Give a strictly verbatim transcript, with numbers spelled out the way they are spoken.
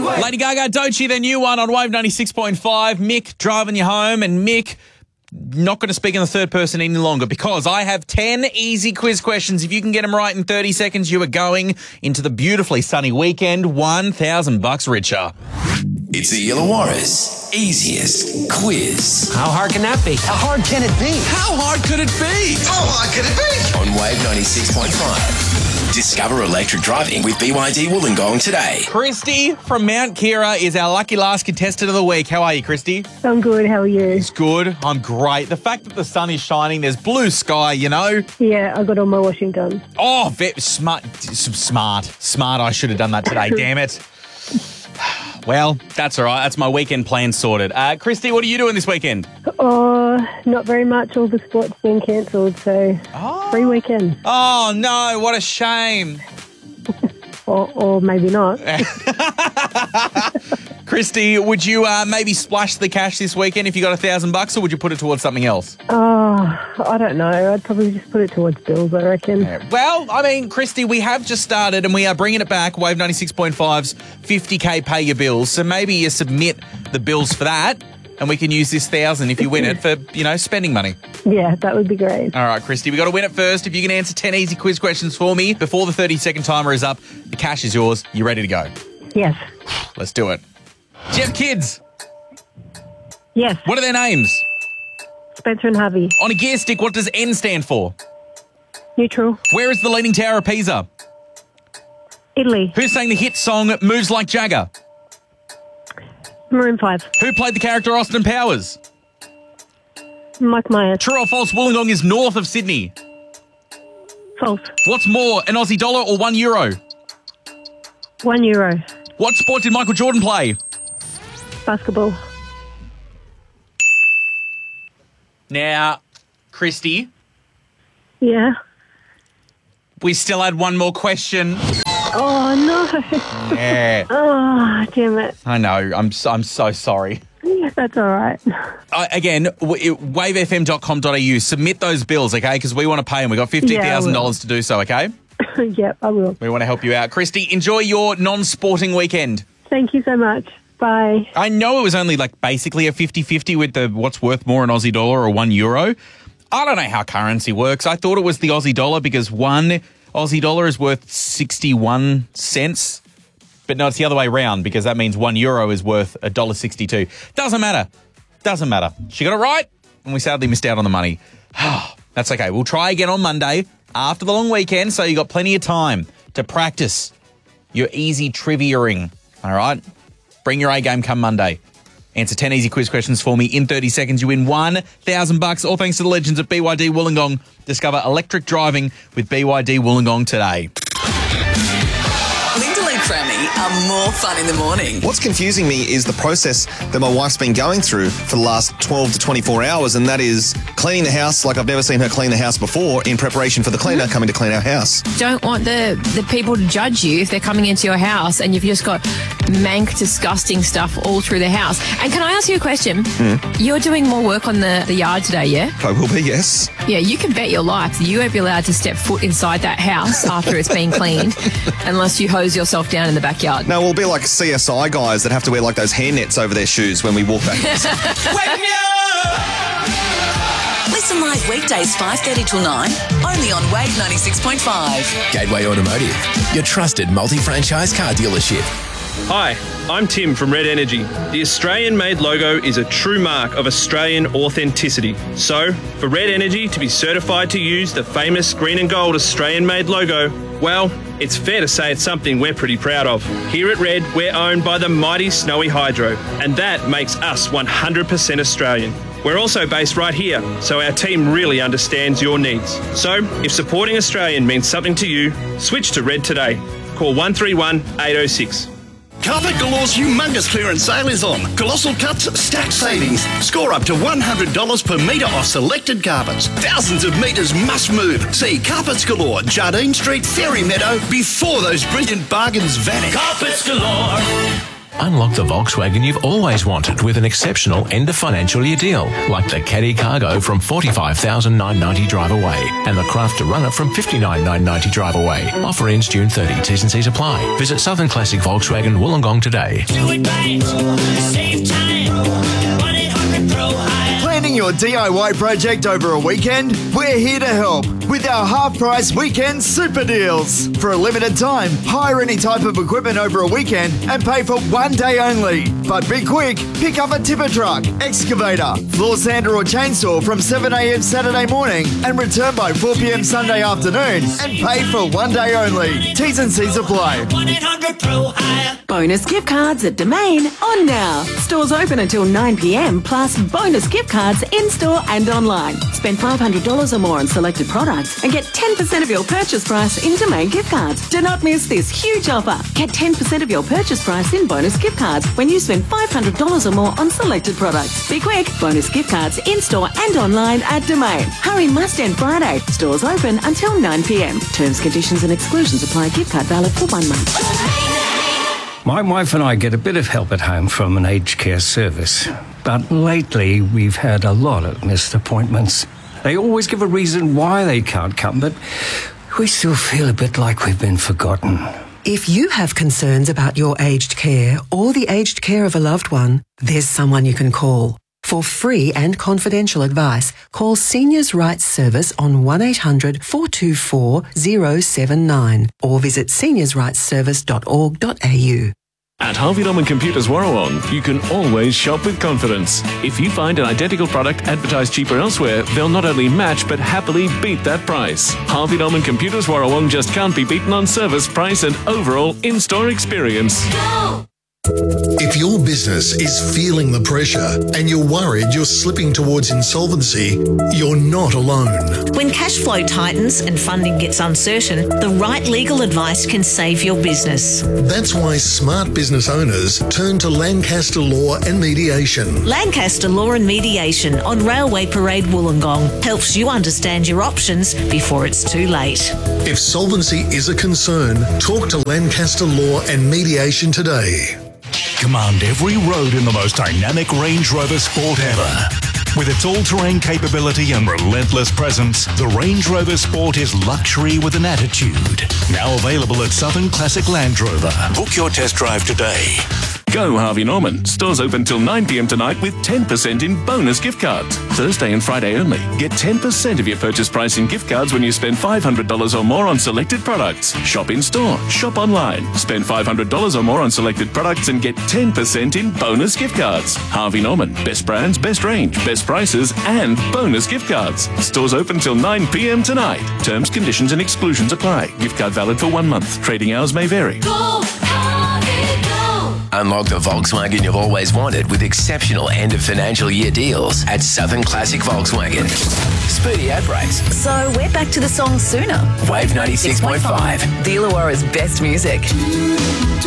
Lady Gaga, Doechii, their new one on Wave ninety-six point five. Mick driving you home, and Mick, not going to speak in the third person any longer because I have ten easy quiz questions. If you can get them right in thirty seconds, you are going into the beautifully sunny weekend one thousand bucks richer. It's the Illawarra's easiest quiz. How hard can that be? How hard can it be? How hard could it be? How hard could it be? On Wave ninety-six point five. Discover electric driving with B Y D Wollongong today. Christy from Mount Kira is our lucky last contestant of the week. How are you, Christy? I'm good. How are you? It's good. I'm great. The fact that the sun is shining, there's blue sky, you know. Yeah, I got all my washing done. Oh, very smart. Smart. Smart. I should have done that today. Damn it. Well, that's all right. That's my weekend plan sorted. Uh, Christy, what are you doing this weekend? Oh, not very much. All the sports been cancelled, so Oh. free weekend. Oh, no. What a shame. Or, or maybe not. Christy, would you uh, maybe splash the cash this weekend if you got a thousand bucks, or would you put it towards something else? Oh, I don't know. I'd probably just put it towards bills, I reckon. Yeah. Well, I mean, Christy, we have just started and we are bringing it back. Wave ninety-six point five's fifty K pay your bills. So maybe you submit the bills for that and we can use this thousand if you win it for, you know, spending money. Yeah, that would be great. All right, Christy, we got to win it first. If you can answer ten easy quiz questions for me before the thirty second timer is up, the cash is yours. You ready to go? Yes. Let's do it. Do you have kids? Yes. What are their names? Spencer and Harvey. On a gear stick, what does N stand for? Neutral. Where is the Leaning Tower of Pisa? Italy. Who sang the hit song Moves Like Jagger? Maroon five. Who played the character Austin Powers? Mike Myers. True or false, Wollongong is north of Sydney? False. What's more, an Aussie dollar or one euro? One euro. What sport did Michael Jordan play? Basketball. Now, Christy, Yeah. we still had one more question. Oh, no. Yeah. Oh, damn it. I know. I'm so, I'm so sorry. That's all right. Uh, again, w- wave f m dot com dot a u. Submit those bills, okay? Because we want to pay them. We've got fifty thousand dollars to do so, okay? Yep, I will. We want to help you out. Christy, enjoy your non-sporting weekend. Thank you so much. Bye. I know it was only like basically a fifty-fifty with the what's worth more, an Aussie dollar or one euro. I don't know how currency works. I thought it was the Aussie dollar because one Aussie dollar is worth sixty-one cents. But no, it's the other way around because that means one euro is worth one dollar sixty-two. Doesn't matter. Doesn't matter. She got it right and we sadly missed out on the money. That's okay. We'll try again on Monday after the long weekend, so you got plenty of time to practice your easy trivia-ing. All right? Bring your A game come Monday. Answer ten easy quiz questions for me in thirty seconds. You win one thousand bucks, all thanks to the legends at B Y D Wollongong. Discover electric driving with B Y D Wollongong today. Linda and Crammy are more fun in the morning. What's confusing me is the process that my wife's been going through for the last twelve to twenty-four hours, and that is cleaning the house like I've never seen her clean the house before in preparation for the cleaner coming to clean our house. Don't want the, the people to judge you if they're coming into your house and you've just got mank, disgusting stuff all through the house. And can I ask you a question? Mm. You're doing more work on the, the yard today, yeah? I will be, yes. Yeah, you can bet your life that you won't be allowed to step foot inside that house after it's been cleaned unless you hose yourself down in the backyard. No, we'll be like C S I guys that have to wear like those hair nets over their shoes when we walk back. Wake me up! Listen live weekdays five thirty till nine, only on Wave ninety-six point five. Gateway Automotive, your trusted multi-franchise car dealership. Hi, I'm Tim from Red Energy. The Australian-made logo is a true mark of Australian authenticity. So, for Red Energy to be certified to use the famous green and gold Australian-made logo, well, it's fair to say it's something we're pretty proud of. Here at Red, we're owned by the mighty Snowy Hydro, and that makes us one hundred percent Australian. We're also based right here, so our team really understands your needs. So, if supporting Australian means something to you, switch to Red today. Call one three one, eight oh six. Carpet Galore's humongous clearance sale is on. Colossal cuts, stacked savings. Score up to one hundred dollars per metre off selected carpets. Thousands of metres must move. See Carpets Galore, Jardine Street, Ferry Meadow, before those brilliant bargains vanish. Carpets galore. Unlock the Volkswagen you've always wanted with an exceptional end of financial year deal, like the Caddy Cargo from forty-five thousand nine hundred ninety drive away and the Crafter Runner from fifty-nine thousand nine hundred ninety drive away. Offer ends June thirtieth. T's and C's apply. Visit Southern Classic Volkswagen Wollongong today. Do it right. Save time. one eight hundred pro hire. Planning your D I Y project over a weekend? We're here to help with our half-price weekend super deals. For a limited time, hire any type of equipment over a weekend and pay for one day only. But be quick, pick up a tipper truck, excavator, floor sander or chainsaw from seven a.m. Saturday morning and return by four p.m. Sunday afternoon and pay for one day only. T's and C's apply. one eight hundred pro hire. Bonus gift cards at Domain on now. Stores open until nine p.m. plus bonus gift cards in-store and online. Spend five hundred dollars or more on selected products and get ten percent of your purchase price in Domain gift cards. Do not miss this huge offer. Get ten percent of your purchase price in bonus gift cards when you spend five hundred dollars or more on selected products. Be quick. Bonus gift cards in-store and online at Domain. Hurry must end Friday. Stores open until nine p.m. Terms, conditions and exclusions apply. Gift card valid for one month. My wife and I get a bit of help at home from an aged care service. But lately, we've had a lot of missed appointments. They always give a reason why they can't come, but we still feel a bit like we've been forgotten. If you have concerns about your aged care or the aged care of a loved one, there's someone you can call. For free and confidential advice, call Seniors' Rights Service on one eight hundred four two four zero seven nine or visit seniors rights service dot org dot a u. At Harvey Norman Computers Warrawong, you can always shop with confidence. If you find an identical product advertised cheaper elsewhere, they'll not only match but happily beat that price. Harvey Norman Computers Warrawong just can't be beaten on service, price and overall in-store experience. Go! If your business is feeling the pressure and you're worried you're slipping towards insolvency, you're not alone. When cash flow tightens and funding gets uncertain, the right legal advice can save your business. That's why smart business owners turn to Lancaster Law and Mediation. Lancaster Law and Mediation on Railway Parade Wollongong helps you understand your options before it's too late. If solvency is a concern, talk to Lancaster Law and Mediation today. Command every road in the most dynamic Range Rover Sport ever. With its all-terrain capability and relentless presence, the Range Rover Sport is luxury with an attitude. Now available at Southern Classic Land Rover. Book your test drive today. Go Harvey Norman. Stores open till nine p.m. tonight with ten percent in bonus gift cards. Thursday and Friday only. Get ten percent of your purchase price in gift cards when you spend five hundred dollars or more on selected products. Shop in store. Shop online. Spend five hundred dollars or more on selected products and get ten percent in bonus gift cards. Harvey Norman. Best brands, best range, best prices and bonus gift cards. Stores open till nine p.m. tonight. Terms, conditions and exclusions apply. Gift card valid for one month. Trading hours may vary. Go! Unlock the Volkswagen you've always wanted with exceptional end of financial year deals at Southern Classic Volkswagen. Speedy ad breaks. So we're back to the song sooner. Wave ninety-six point five. The Illawarra's best music.